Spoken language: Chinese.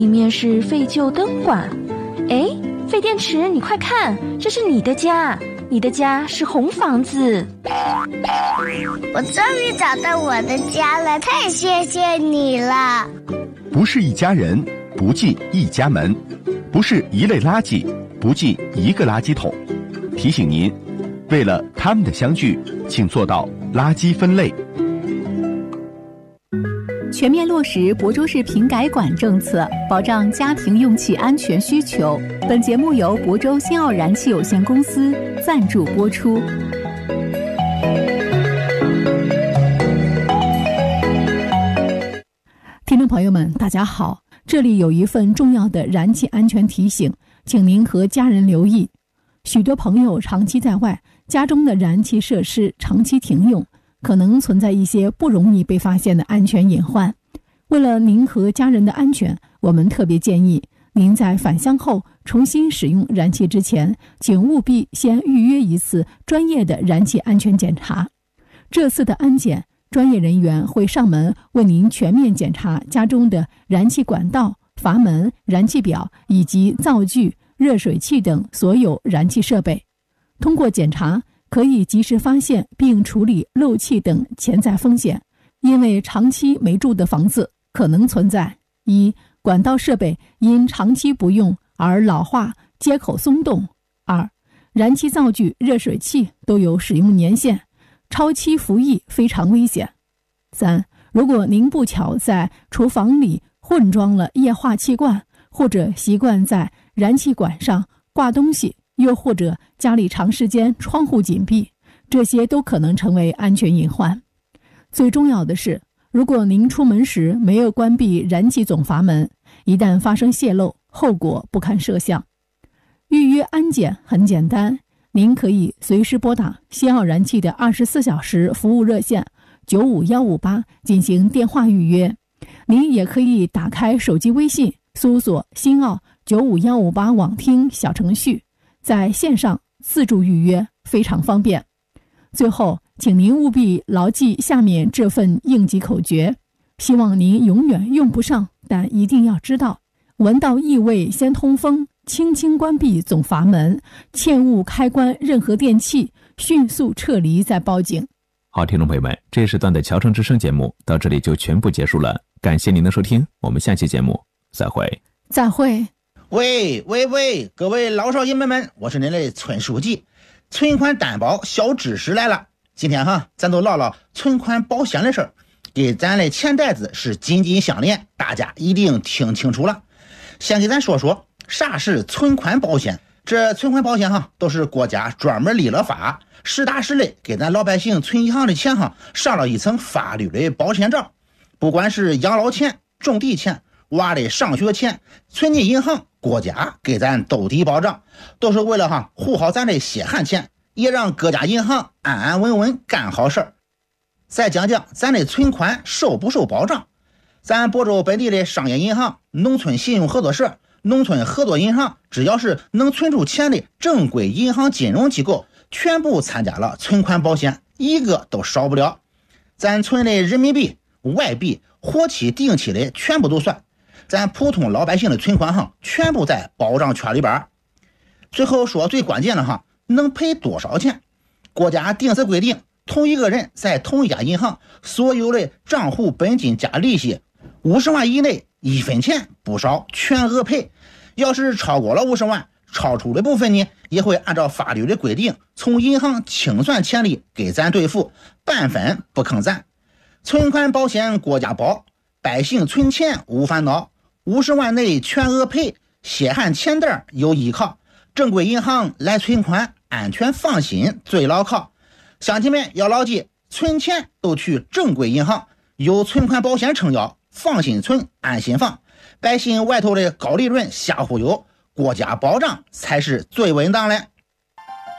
里面是废旧灯管。哎，废电池，你快看，这是你的家，你的家是红房子。 我终于找到我的家了，太谢谢你了。 不是一家人，不进一家门；不是一类垃圾，不进一个垃圾桶。提醒您，为了他们的相聚，请做到垃圾分类。 全面落实亳州市瓶改管政策，保障家庭用气安全需求。本节目由亳州新奥燃气有限公司赞助播出。听众朋友们，大家好，这里有一份重要的燃气安全提醒，请您和家人留意。许多朋友长期在外，家中的燃气设施长期停用，可能存在一些不容易被发现的安全隐患。为了您和家人的安全，我们特别建议您在返乡后重新使用燃气之前，请务必先预约一次专业的燃气安全检查。这次的安检，专业人员会上门为您全面检查家中的燃气管道、阀门、燃气表以及灶具、热水器等所有燃气设备。通过检查，可以及时发现并处理漏气等潜在风险。因为长期没住的房子可能存在：一、管道设备因长期不用而老化、接口松动；二、燃气灶具、热水器都有使用年限，超期服役非常危险；三、如果您不巧在厨房里混装了液化气罐，或者习惯在燃气管上挂东西，又或者家里长时间窗户紧闭，这些都可能成为安全隐患。最重要的是，如果您出门时没有关闭燃气总阀门，一旦发生泄漏，后果不堪设想。预约安检很简单，您可以随时拨打新奥燃气的24小时服务热线95158进行电话预约。您也可以打开手机微信，搜索新奥95158网听小程序，在线上自助预约，非常方便。最后，请您务必牢记下面这份应急口诀，希望您永远用不上，但一定要知道：闻到异味先通风，轻轻关闭总阀门，切勿开关任何电器，迅速撤离再报警。 好，听众朋友们，这一时段的侨城之声节目到这里就全部结束了，感谢您的收听，我们下期节目再会。 再会。 喂，各位老少爷们，我是您的村书记。存款担保小知识来了，今天咱都唠唠存款保险的事儿，给咱的钱袋子是紧紧相连，大家一定听清楚了。先给咱说说啥是存款保险。这存款保险都是国家专门立了法，实打实的给咱老百姓存银行的钱上了一层法律的保险罩。不管是养老钱、种地钱、娃的上学钱，存进银行，国家给咱兜底保障，都是为了护好咱的血汗钱，也让各家银行安安稳稳干好事儿。再讲讲咱的存款受不受保障。咱亳州本地的商业银行、农村信用合作社、农村合作银行，只要是能存出钱的正规银行金融机构，全部参加了存款保险，一个都少不了。咱存的人民币、外币、活期、定期的全部都算，咱普通老百姓的存款全部在保障圈里边。最后说最关键的能赔多少钱？国家定死规定，同一个人在同一家银行所有的账户本金加利息50万以内，1分钱不少，全额赔。要是超过了50万，超出的部分呢，也会按照法律的规定从银行清算钱利给咱兑付，半分不坑咱。存款保险国家保，百姓存钱无烦恼，50万内全额赔，血汗钱袋有依靠，正规银行来存款，安全放心最牢靠。乡亲们要牢记，存钱都去正规银行，有存款保险撑腰，放心存，安心放。百姓外头的高利润瞎忽悠，国家保障才是最稳当的。